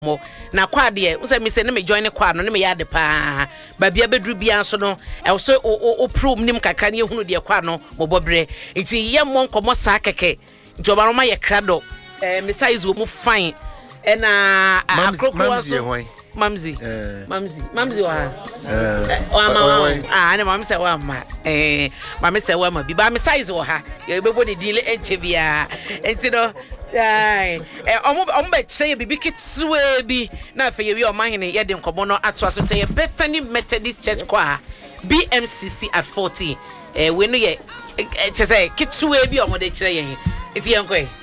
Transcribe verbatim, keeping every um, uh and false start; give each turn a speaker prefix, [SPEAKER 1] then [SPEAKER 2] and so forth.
[SPEAKER 1] mo na kwa de wo say me say na me join kwa no na me ya de pa ba bia bedru bia so no e so o prom nim kakra ne ehunu de kwa no mo bobre nti ye mo nkomo sa keke nti oba no ma ye krado eh me size wo mu fine e na akrokro so mamzi mamzi mamzi wa eh o ama ah na mamzi wa ma eh mamzi wa ma bi ba me size wo ha ye bebo de deal enche bia nti no ai eh omo omo be che bibi kitwe bi na afa ye wi o mahene ye de nkomo no ato aso te ye Bethany Methodist Church kwa B M C C at forty eh we no ye che say kitwe bi omo de kire ye nti ye nkwe